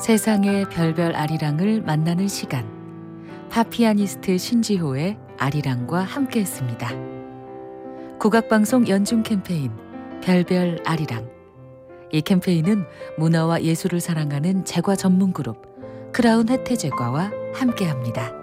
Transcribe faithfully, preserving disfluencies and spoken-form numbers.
세상의 별별 아리랑을 만나는 시간, 팝피아니스트 신지호의 아리랑과 함께했습니다. 국악방송 연중 캠페인 별별 아리랑. 이 캠페인은 문화와 예술을 사랑하는 제과 전문 그룹 크라운 혜태제과와 함께합니다.